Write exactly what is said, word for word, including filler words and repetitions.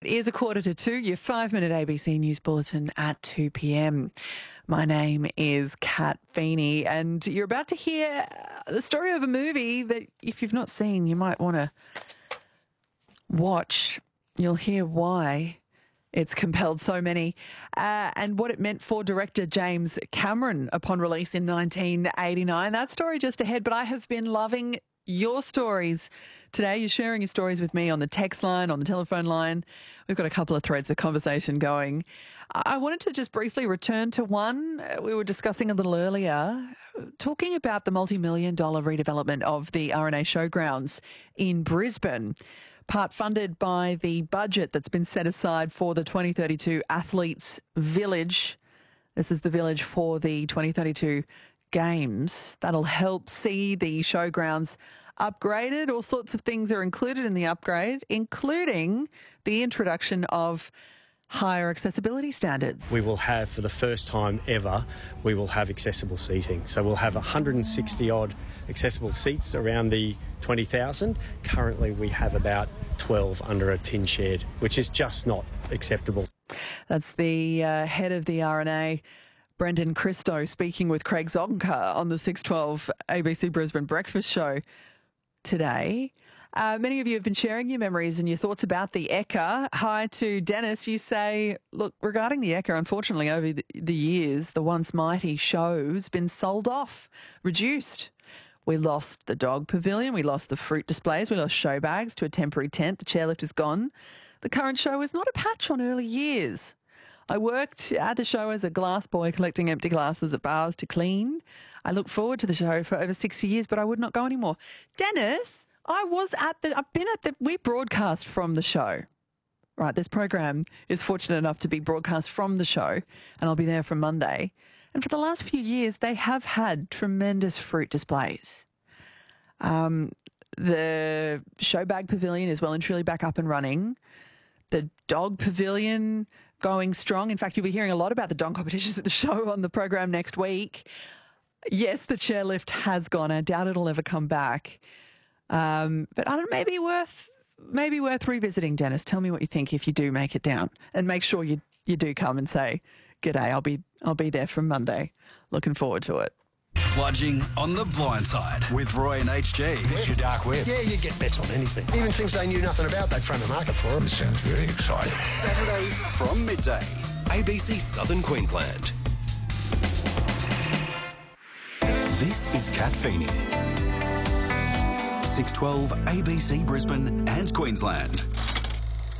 is a quarter to two, your five-minute A B C News Bulletin at two p.m. My name is Kat Feeney, and you're about to hear the story of a movie that, if you've not seen, you might want to watch. You'll hear why it's compelled so many uh, and what it meant for director James Cameron upon release in nineteen eighty-nine. That story just ahead, but I have been loving your stories today. You're sharing your stories with me on the text line, on the telephone line. We've got a couple of threads of conversation going. I wanted to just briefly return to one we were discussing a little earlier, talking about the multi-million dollar redevelopment of the R N A Showgrounds in Brisbane, part funded by the budget that's been set aside for the twenty thirty-two Athletes Village. This is the village for the twenty thirty-two Games. That'll help see the showgrounds upgraded. All sorts of things are included in the upgrade, including the introduction of higher accessibility standards. We will have, for the first time ever, we will have accessible seating. So we'll have one hundred sixty odd accessible seats around the twenty thousand. Currently we have about twelve under a tin shed, which is just not acceptable. That's the uh, head of the R N A, Brendan Christo, speaking with Craig Zonka on the six twelve A B C Brisbane Breakfast Show today. Uh, many of you have been sharing your memories and your thoughts about the Ekka. Hi to Dennis. You say, look, regarding the Ekka, unfortunately, over the, the years, the once mighty show's been sold off, reduced. We lost the dog pavilion. We lost the fruit displays. We lost show bags to a temporary tent. The chairlift is gone. The current show is not a patch on early years. I worked at the show as a glass boy, collecting empty glasses at bars to clean. I look forward to the show for over sixty years, but I would not go anymore. Dennis, I was at the, I've been at the, we broadcast from the show. Right, this program is fortunate enough to be broadcast from the show, and I'll be there from Monday. And for the last few years, they have had tremendous fruit displays. Um, the show bag pavilion is well and truly back up and running. The dog pavilion going strong. In fact, you'll be hearing a lot about the dog competitions at the show on the program next week. Yes, the chairlift has gone. I doubt it'll ever come back. Um, but I don't know, maybe worth maybe worth revisiting, Dennis. Tell me what you think if you do make it down, and make sure you you do come and say g'day. I'll be I'll be there from Monday. Looking forward to it. Bludging on the blind side with Roy and H G. It's your dark web. Yeah, you get bets on anything. Even things they knew nothing about, they'd front the market for them. This sounds very exciting. Saturdays from midday. A B C Southern Queensland. This is Kat Feeney. six twelve A B C Brisbane and Queensland.